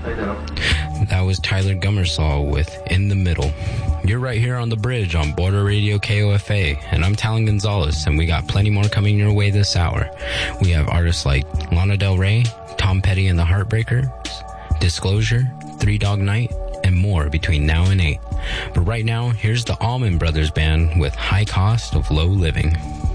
That was Tyler Gummersall with In the Middle. You're right here on the bridge on Border Radio KOFA, and I'm Talon Gonzalez, and we got plenty more coming your way this hour. We have artists like Lana Del Rey, Tom Petty and the Heartbreakers, Disclosure, Three Dog Night, and more between now and 8. But right now, here's the Allman Brothers Band with High Cost of Low Living.